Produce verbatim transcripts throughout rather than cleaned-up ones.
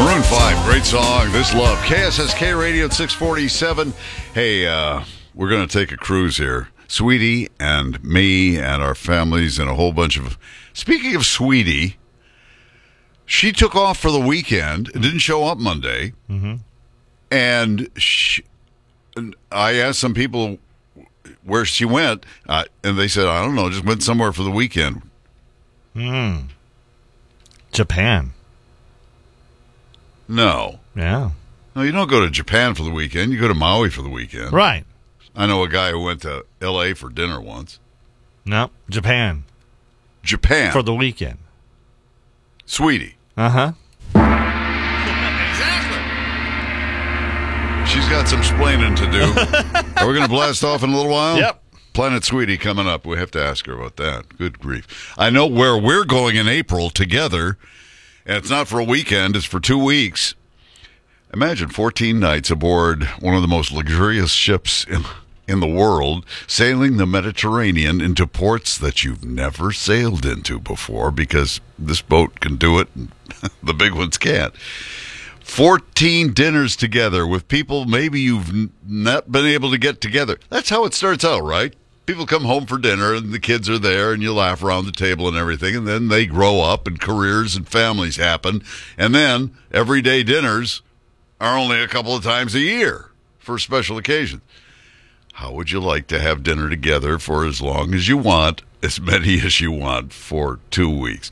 Maroon five, great song. This Love. K S S K Radio at six forty-seven. Hey, uh, we're going to take a cruise here. Sweetie and me and our families and a whole bunch of... Speaking of Sweetie, she took off for the weekend. It didn't show up Monday. Mm-hmm. And she, I asked some people where she went, uh, and they said, I don't know, just went somewhere for the weekend. Hmm. Japan. No. Yeah. No, you don't go to Japan for the weekend. You go to Maui for the weekend. Right. I know a guy who went to L A for dinner once. No, Japan. Japan. For the weekend. Sweetie. Uh-huh. Exactly. She's got some splaining to do. Are we going to blast off in a little while? Yep. Planet Sweetie coming up. We have to ask her about that. Good grief. I know where we're going in April together, and it's not for a weekend. It's for two weeks. Imagine fourteen nights aboard one of the most luxurious ships in, in the world, sailing the Mediterranean into ports that you've never sailed into before, because this boat can do it and the big ones can't. fourteen dinners together with people maybe you've n- not been able to get together. That's how it starts out, right? People come home for dinner and the kids are there and you laugh around the table and everything, and then they grow up and careers and families happen, and then everyday dinners are only a couple of times a year for special occasions. How would you like to have dinner together for as long as you want, as many as you want, for two weeks?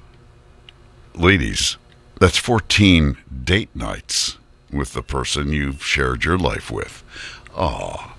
Ladies, that's fourteen date nights with the person you've shared your life with. Aw.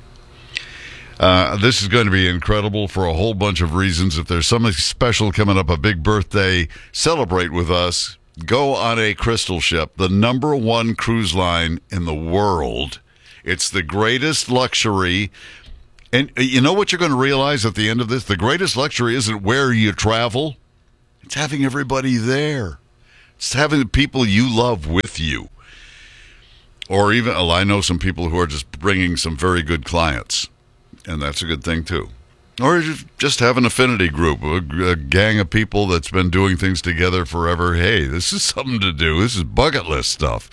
Uh, this is going to be incredible for a whole bunch of reasons. If there's something special coming up, a big birthday, celebrate with us. Go on a Crystal ship, the number one cruise line in the world. It's the greatest luxury. And you know what you're going to realize at the end of this? The greatest luxury isn't where you travel. It's having everybody there. It's having the people you love with you. Or even, well, I know some people who are just bringing some very good clients. And that's a good thing, too. Or just have an affinity group, a, a gang of people that's been doing things together forever. Hey, this is something to do. This is bucket list stuff.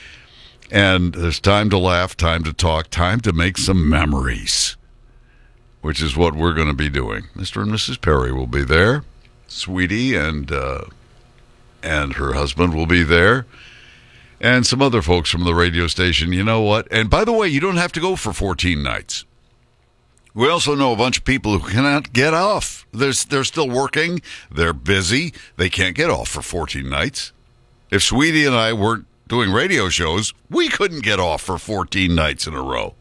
And there's time to laugh, time to talk, time to make some memories, which is what we're going to be doing. Mister and Missus Perry will be there. Sweetie and uh, and her husband will be there. And some other folks from the radio station. You know what? And by the way, you don't have to go for fourteen nights. We also know a bunch of people who cannot get off. They're, they're still working. They're busy. They can't get off for fourteen nights. If Sweetie and I weren't doing radio shows, we couldn't get off for fourteen nights in a row.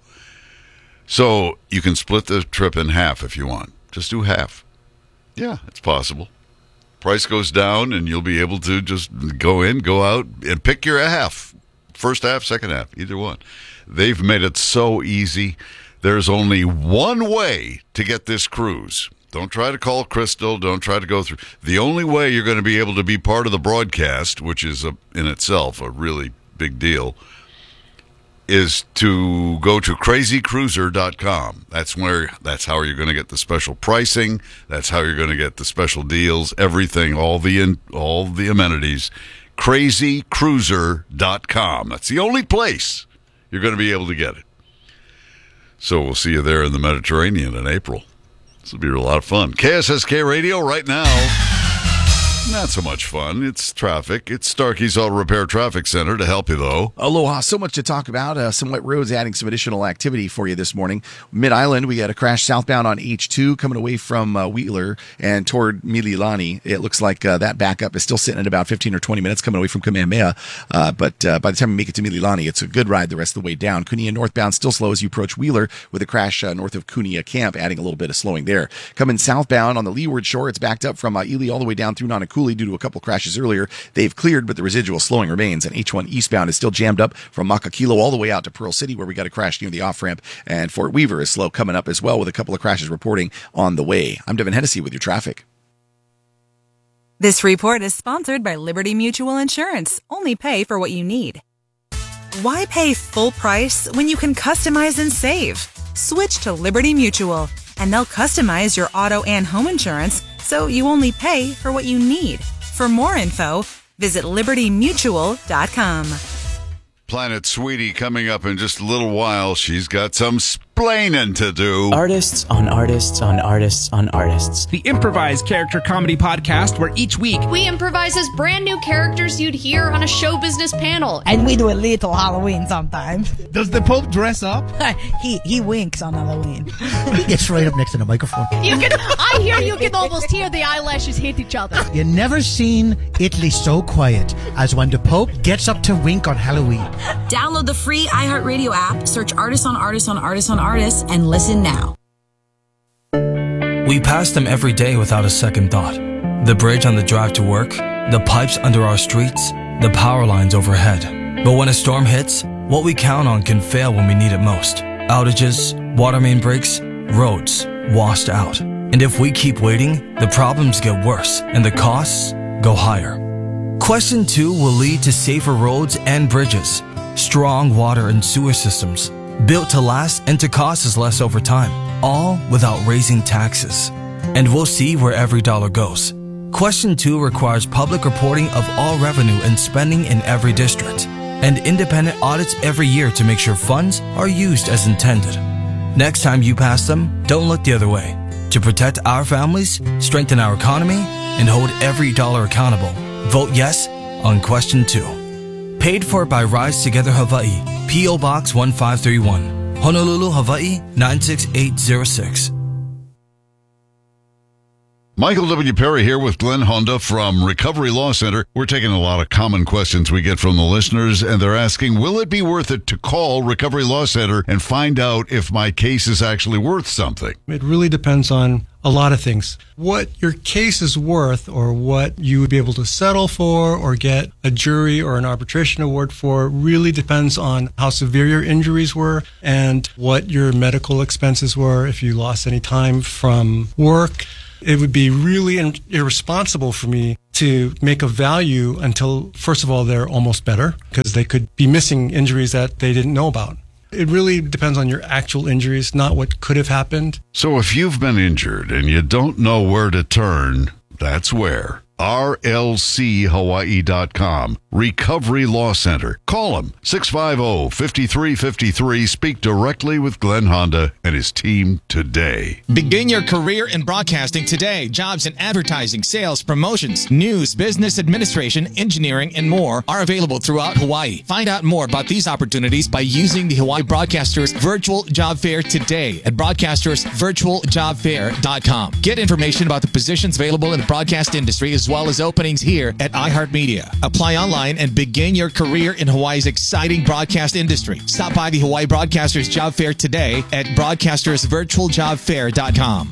So you can split the trip in half if you want. Just do half. Yeah, it's possible. Price goes down and you'll be able to just go in, go out, and pick your half. First half, second half, either one. They've made it so easy. There's only one way to get this cruise. Don't try to call Crystal. Don't try to go through. The only way you're going to be able to be part of the broadcast, which is a, in itself a really big deal, is to go to crazy cruiser dot com. That's where. That's how you're going to get the special pricing. That's how you're going to get the special deals. Everything, all the in, all the amenities. crazy cruiser dot com. That's the only place you're going to be able to get it. So we'll see you there in the Mediterranean in April. This will be a lot of fun. K S S K Radio right now. Not so much fun. It's traffic. It's Starkey's Auto Repair Traffic Center to help you, though. Aloha. So much to talk about. Uh, some wet roads adding some additional activity for you this morning. Mid-Island, we got a crash southbound on H two coming away from uh, Wheeler and toward Mililani. It looks like uh, that backup is still sitting at about fifteen or twenty minutes coming away from Kamehameha. Uh, but uh, by the time we make it to Mililani, it's a good ride the rest of the way down. Kunia northbound still slow as you approach Wheeler with a crash uh, north of Kunia Camp, adding a little bit of slowing there. Coming southbound on the leeward shore, it's backed up from uh, Ely all the way down through Nanakuli due to a couple crashes earlier. They've cleared, but the residual slowing remains. And H one eastbound is still jammed up from Makakilo all the way out to Pearl City, where we got a crash near the off-ramp. And Fort Weaver is slow coming up as well, with a couple of crashes reporting on the way. I'm Devin Hennessy with your traffic. This report is sponsored by Liberty Mutual Insurance. Only pay for what you need. Why pay full price when you can customize and save? Switch to Liberty Mutual, and they'll customize your auto and home insurance so you only pay for what you need. For more info, Visit liberty mutual dot com. Planet Sweetie coming up in just a little while. She's got some splaining to do. Artists on artists on artists on artists. The improvised character comedy podcast where each week we improvise as brand new characters you'd hear on a show business panel. And we do a little Halloween sometimes. Does the Pope dress up? he he winks on Halloween. He gets right up next to the microphone. You can, I hear you can almost hear the eyelashes hit each other. You never seen Italy so quiet as when the Pope gets up to wink on Halloween. Download the free iHeartRadio app, search Artists on Artists on Artists on Artists, and listen now. We pass them every day without a second thought. The bridge on the drive to work, the pipes under our streets, the power lines overhead. But when a storm hits, what we count on can fail when we need it most. Outages, water main breaks, roads washed out. And if we keep waiting, the problems get worse and the costs go higher. Question two will lead to safer roads and bridges, strong water and sewer systems, built to last and to cost us less over time, all without raising taxes. And we'll see where every dollar goes. Question two requires public reporting of all revenue and spending in every district, and independent audits every year to make sure funds are used as intended. Next time you pass them, don't look the other way. To protect our families, strengthen our economy, and hold every dollar accountable, vote yes on question two. Paid for by Rise Together Hawaii, P O Box one five three one, Honolulu, Hawaii nine six eight zero six. Michael W. Perry here with Glenn Honda from Recovery Law Center. We're taking a lot of common questions we get from the listeners, and they're asking, will it be worth it to call Recovery Law Center and find out if my case is actually worth something? It really depends on a lot of things. What your case is worth, or what you would be able to settle for or get a jury or an arbitration award for, really depends on how severe your injuries were and what your medical expenses were if you lost any time from work. It would be really irresponsible for me to make a value until, first of all, they're almost better, because they could be missing injuries that they didn't know about. It really depends on your actual injuries, not what could have happened. So if you've been injured and you don't know where to turn, that's where. R L C Hawaii dot com. Recovery Law Center. Call them, six five zero, five three five three. Speak directly with Glenn Honda and his team today. Begin your career in broadcasting today. Jobs in advertising, sales, promotions, news, business administration, engineering, and more are available throughout Hawaii. Find out more about these opportunities by using the Hawaii Broadcasters Virtual Job Fair today at broadcasters virtual job fair dot com. Get information about the positions available in the broadcast industry as well as openings here at iHeartMedia. Apply online and begin your career in Hawaii's exciting broadcast industry. Stop by the Hawaii Broadcasters Job Fair today at broadcasters virtual job fair dot com.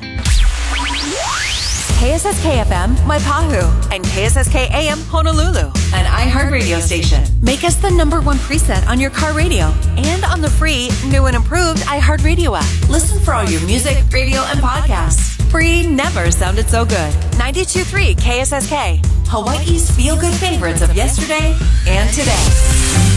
K S S K F M, Waipahu, and K S S K A M, Honolulu, an iHeart radio station. Make us the number one preset on your car radio and on the free, new and improved iHeart Radio app. Listen for all your music, radio, and podcasts. Free never sounded so good. ninety-two point three K S S K, Hawaii's feel-good favorites of yesterday and today.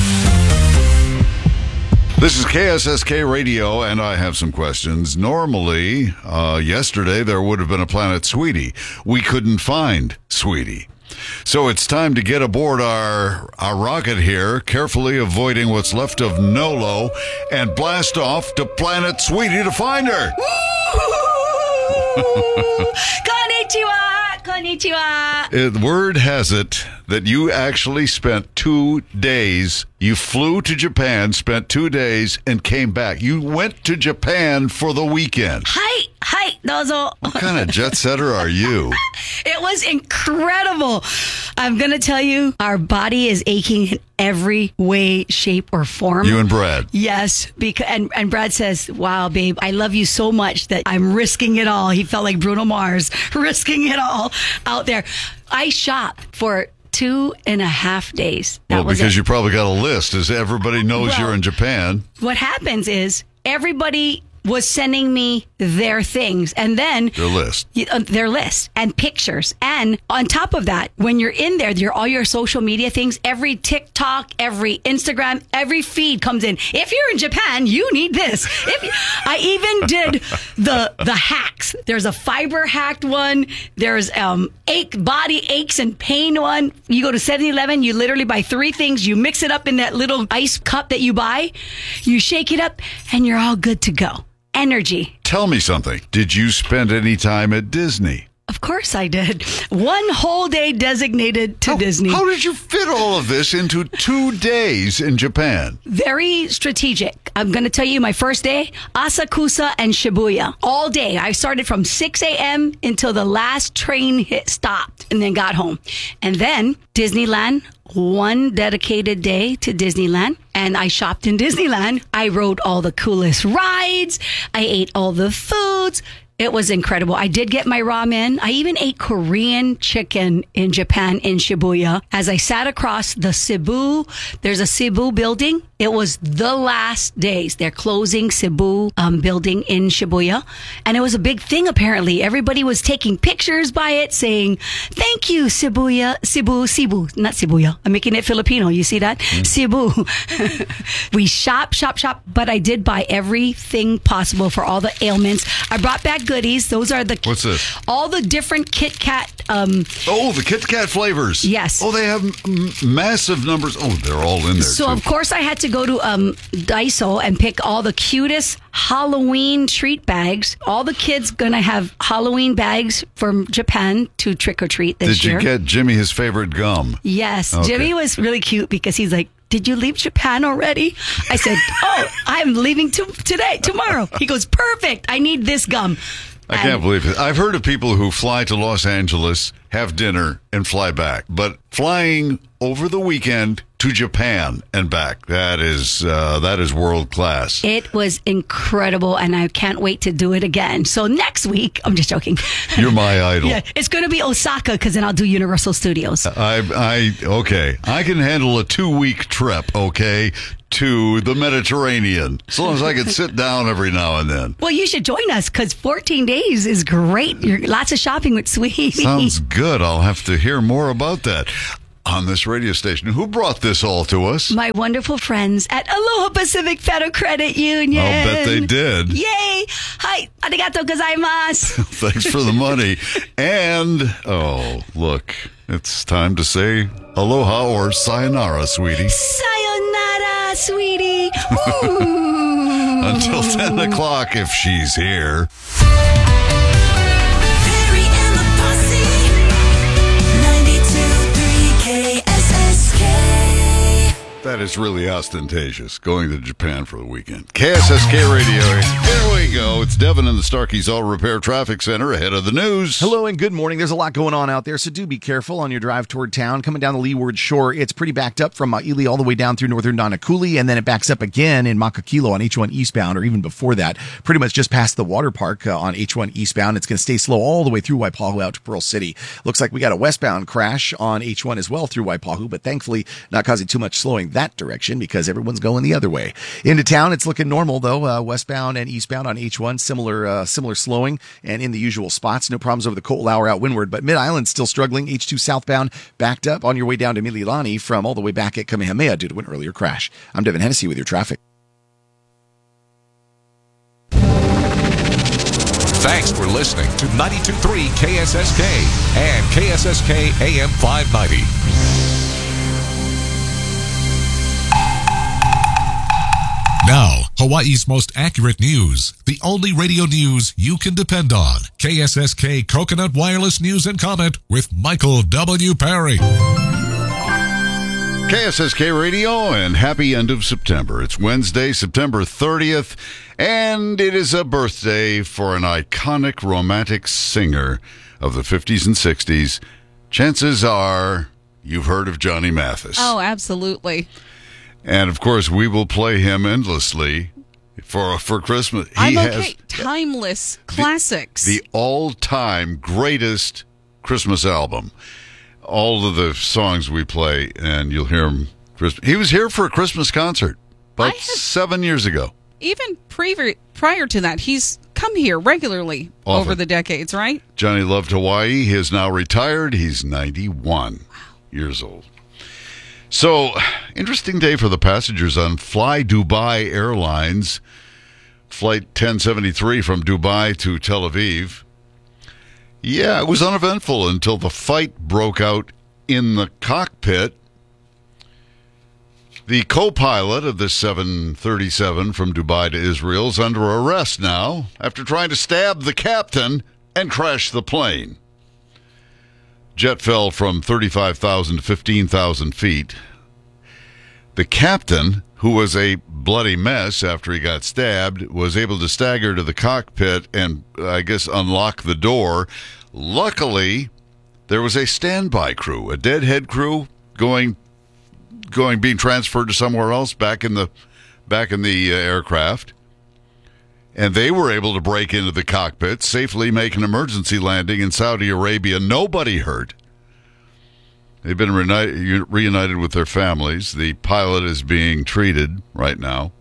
This is K S S K Radio, and I have some questions. Normally, uh, yesterday, there would have been a Planet Sweetie. We couldn't find Sweetie. So it's time to get aboard our, our rocket here, carefully avoiding what's left of Nolo, and blast off to Planet Sweetie to find her. Konnichiwa! Konnichiwa! Uh, word has it that you actually spent two days. You flew to Japan, spent two days, and came back. You went to Japan for the weekend. Hi, hi, dozo. What kind of jet setter are you? It was incredible. I'm going to tell you, our body is aching in every way, shape, or form. You and Brad. Yes. Because, and, and Brad says, wow, babe, I love you so much that I'm risking it all. He felt like Bruno Mars, risking it all out there. I shopped for two and a half days. That well, was because it. you probably got a list, as everybody knows well, you're in Japan. What happens is everybody was sending me their things. And then Their list. You- uh, their list and pictures. And on top of that, when you're in there, your all your social media things, every TikTok, every Instagram, every feed comes in. If you're in Japan, you need this. If, I even did the the hacks. There's a fiber hacked one. There's um ache body aches and pain one. You go to seven eleven, you literally buy three things, you mix it up in that little ice cup that you buy, you shake it up, and you're all good to go. Energy. Tell me something. Did you spend any time at Disney? Of course I did. One whole day designated to how, Disney. How did you fit all of this into two days in Japan? Very strategic. I'm going to tell you my first day, Asakusa and Shibuya. All day. I started from six a.m. until the last train hit stopped and then got home. And then Disneyland, one dedicated day to Disneyland. And I shopped in Disneyland. I rode all the coolest rides. I ate all the foods. It was incredible. I did get my ramen. I even ate Korean chicken in Japan in Shibuya. As I sat across the Cebu, there's a Cebu building. It was the last days. They're closing Cebu um, building in Shibuya. And it was a big thing, apparently. Everybody was taking pictures by it saying, thank you, Shibuya, Cebu, Cebu, not Shibuya. I'm making it Filipino. You see that? Mm. Cebu. We shop, shop, shop. But I did buy everything possible for all the ailments. I brought back goodies. Those are the... What's this? All the different Kit Kat... Um, oh, the Kit Kat flavors. Yes. Oh, they have m- massive numbers. Oh, they're all in there, So, too. of course, I had to go to um, Daiso and pick all the cutest Halloween treat bags. All the kids going to have Halloween bags from Japan to trick-or-treat this Did year. you get Jimmy his favorite gum? Yes. Okay. Jimmy was really cute because he's like, did you leave Japan already? I said, oh, I'm leaving to- today, tomorrow. He goes, perfect. I need this gum. I can't believe it. I've heard of people who fly to Los Angeles, have dinner, and fly back. But flying over the weekend to Japan and back, that is uh, that is world class. It was incredible, and I can't wait to do it again. So next week, I'm just joking. You're my idol. Yeah, it's going to be Osaka because then I'll do Universal Studios. I, I, okay. I can handle a two-week trip, okay, to the Mediterranean, as long as I can sit down every now and then. Well, you should join us because fourteen days is great. You're, lots of shopping with Sweetie. Sounds good. I'll have to hear more about that on this radio station. Who brought this all to us? My wonderful friends at Aloha Pacific Federal Credit Union. I'll bet they did. Yay! Hi, arigato gozaimasu. Thanks for the money. And, oh, look, it's time to say aloha or sayonara, sweetie. Sayonara, sweetie. Until ten o'clock if she's here. That is really ostentatious, going to Japan for the weekend. K S S K Radio. Here we go. It's Devin in the Starkey's Auto Repair Traffic Center ahead of the news. Hello and good morning. There's a lot going on out there, so do be careful on your drive toward town. Coming down the Leeward Shore, it's pretty backed up from Maili all the way down through northern Nanakuli, and then it backs up again in Makakilo on H one eastbound, or even before that, pretty much just past the water park uh, on H one eastbound. It's going to stay slow all the way through Waipahu out to Pearl City. Looks like we got a westbound crash on H one as well through Waipahu, but thankfully not causing too much slowing that direction because everyone's going the other way. Into town, it's looking normal though. Uh, westbound and eastbound on H one, similar uh, similar slowing and in the usual spots. No problems over the Coal Hour out windward, but Mid-Island still struggling. H two southbound backed up on your way down to Mililani from all the way back at Kamehameha due to an earlier crash. I'm Devin Hennessy with your traffic. Thanks for listening to ninety-two point three K S S K and K S S K A M five ninety. Now, Hawaii's most accurate news. The only radio news you can depend on. K S S K Coconut Wireless News and Comment with Michael W. Perry. K S S K Radio, and happy end of September. It's Wednesday, September thirtieth, and it is a birthday for an iconic romantic singer of the fifties and sixties. Chances are you've heard of Johnny Mathis. Oh, absolutely. And, of course, we will play him endlessly for for Christmas. He I'm has okay. Timeless classics. The, the all-time greatest Christmas album. All of the songs we play, and you'll hear him. He was here for a Christmas concert about have, seven years ago. Even pre- prior to that, he's come here regularly Often. over the decades, right? Johnny loved Hawaii. He is now retired. He's ninety-one years old. So, interesting day for the passengers on Fly Dubai Airlines. Flight ten seventy-three from Dubai to Tel Aviv. Yeah, it was uneventful until the fight broke out in the cockpit. The co-pilot of this seven thirty-seven from Dubai to Israel is under arrest now after trying to stab the captain and crash the plane. Jet fell from thirty-five thousand to fifteen thousand feet. The captain, who was a bloody mess after he got stabbed, was able to stagger to the cockpit and, I guess, unlock the door. Luckily, there was a standby crew, a deadhead crew, going, going, being transferred to somewhere else back in the, back in the uh, aircraft, and they were able to break into the cockpit, safely make an emergency landing in Saudi Arabia. Nobody hurt. They've been reunited, reunited with their families. The pilot is being treated right now.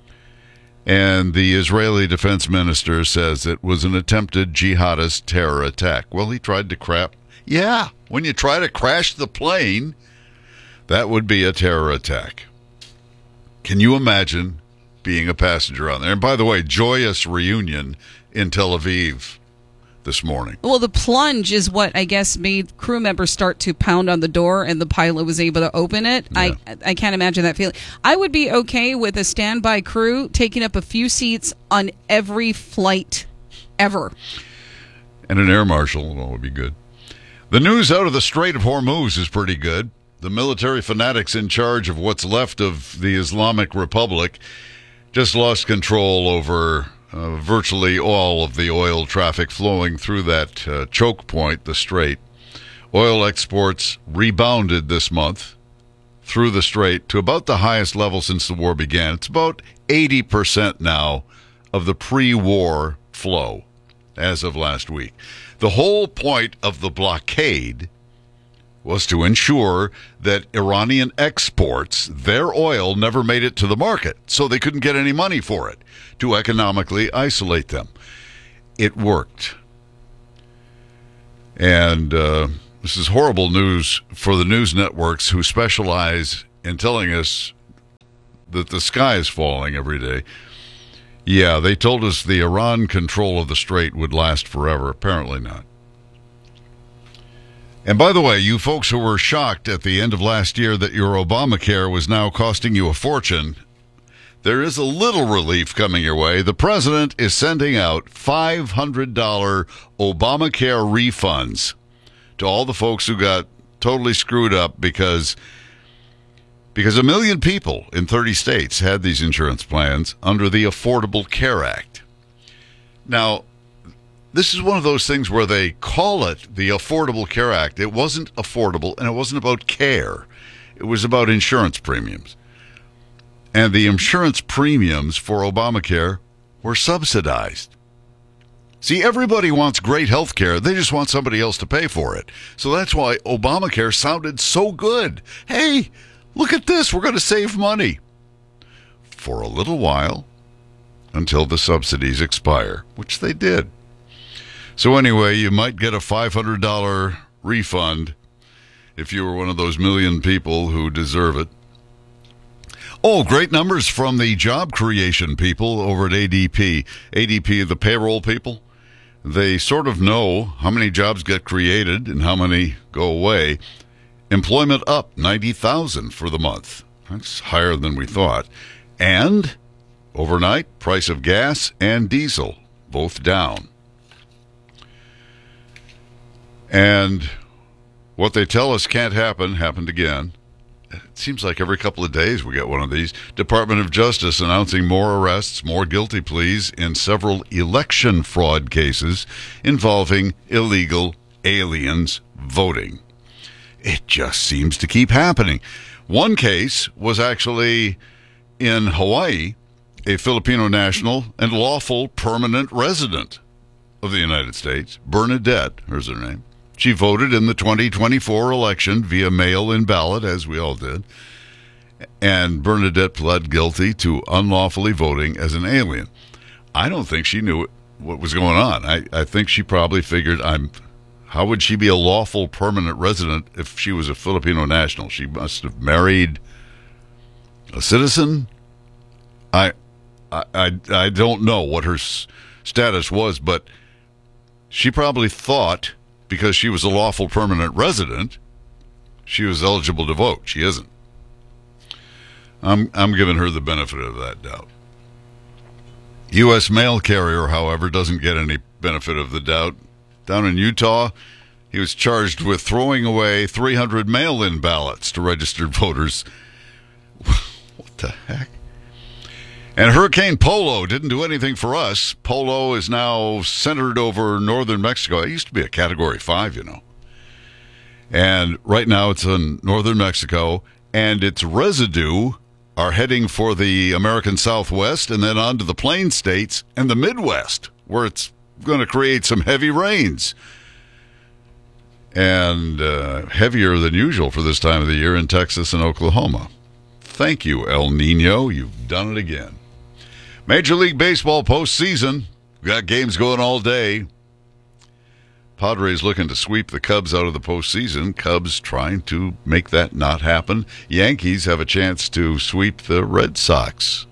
And the Israeli defense minister says it was an attempted jihadist terror attack. Well, he tried to crap. Yeah, when you try to crash the plane, that would be a terror attack. Can you imagine being a passenger on there? And by the way, joyous reunion in Tel Aviv this morning. Well, the plunge is what I guess made crew members start to pound on the door, and the pilot was able to open it. Yeah. I I can't imagine that feeling. I would be okay with a standby crew taking up a few seats on every flight ever. And an air marshal, well, would be good. The news out of the Strait of Hormuz is pretty good. The military fanatics in charge of what's left of the Islamic Republic just lost control over Uh, virtually all of the oil traffic flowing through that uh, choke point, the strait. Oil exports rebounded this month through the strait to about the highest level since the war began. It's about eighty percent now of the pre-war flow as of last week. The whole point of the blockade was to ensure that Iranian exports, their oil, never made it to the market, so they couldn't get any money for it, to economically isolate them. It worked. And uh, this is horrible news for the news networks who specialize in telling us that the sky is falling every day. Yeah, they told us the Iran control of the strait would last forever. Apparently not. And by the way, you folks who were shocked at the end of last year that your Obamacare was now costing you a fortune, there is a little relief coming your way. The president is sending out five hundred dollars Obamacare refunds to all the folks who got totally screwed up because, because a million people in thirty states had these insurance plans under the Affordable Care Act. Now, this is one of those things where they call it the Affordable Care Act. It wasn't affordable, and it wasn't about care. It was about insurance premiums. And the insurance premiums for Obamacare were subsidized. See, everybody wants great health care. They just want somebody else to pay for it. So that's why Obamacare sounded so good. Hey, look at this. We're going to save money. For a little while, until the subsidies expire, which they did. So anyway, you might get a five hundred dollars refund if you were one of those million people who deserve it. Oh, great numbers from the job creation people over at A D P. A D P, the payroll people, they sort of know how many jobs get created and how many go away. Employment up ninety thousand for the month. That's higher than we thought. And overnight, price of gas and diesel, both down. And what they tell us can't happen, happened again. It seems like every couple of days we get one of these. Department of Justice announcing more arrests, more guilty pleas in several election fraud cases involving illegal aliens voting. It just seems to keep happening. One case was actually in Hawaii, a Filipino national and lawful permanent resident of the United States, Bernadette, here's her name. She voted in the twenty twenty-four election via mail-in ballot, as we all did. And Bernadette pled guilty to unlawfully voting as an alien. I don't think she knew what was going on. I, I think she probably figured, I'm. How would she be a lawful permanent resident if she was a Filipino national? She must have married a citizen. I, I, I, I don't know what her s- status was, but she probably thought because she was a lawful permanent resident, she was eligible to vote. She isn't. I'm I'm giving her the benefit of that doubt. U S mail carrier, however, doesn't get any benefit of the doubt. Down in Utah, he was charged with throwing away three hundred mail-in ballots to registered voters. What the heck? And Hurricane Polo didn't do anything for us. Polo is now centered over northern Mexico. It used to be a Category five, you know. And right now it's in northern Mexico, and its residue are heading for the American Southwest and then on to the Plain States and the Midwest, where it's going to create some heavy rains. And uh, heavier than usual for this time of the year in Texas and Oklahoma. Thank you, El Nino. You've done it again. Major League Baseball postseason. We got games going all day. Padres looking to sweep the Cubs out of the postseason. Cubs trying to make that not happen. Yankees have a chance to sweep the Red Sox.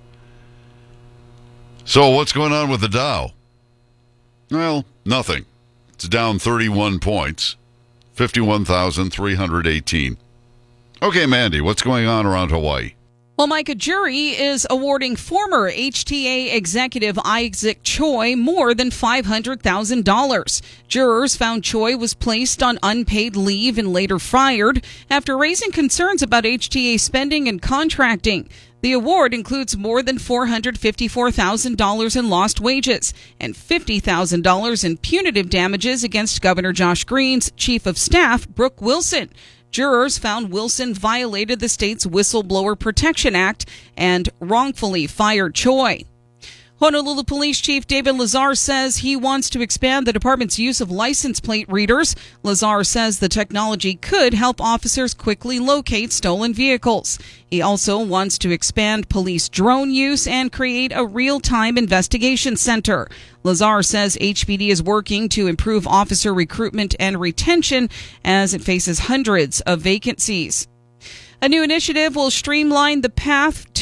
So what's going on with the Dow? Well, nothing. It's down thirty-one points. fifty-one thousand three hundred eighteen. Okay, Mandy, what's going on around Hawaii? Well, Mike, a jury is awarding former H T A executive Isaac Choi more than five hundred thousand dollars. Jurors found Choi was placed on unpaid leave and later fired after raising concerns about H T A spending and contracting. The award includes more than four hundred fifty-four thousand dollars in lost wages and fifty thousand dollars in punitive damages against Governor Josh Green's chief of staff, Brooke Wilson. Jurors found Wilson violated the state's Whistleblower Protection Act and wrongfully fired Choi. Honolulu Police Chief David Lazar says he wants to expand the department's use of license plate readers. Lazar says the technology could help officers quickly locate stolen vehicles. He also wants to expand police drone use and create a real-time investigation center. Lazar says H P D is working to improve officer recruitment and retention as it faces hundreds of vacancies. A new initiative will streamline the path to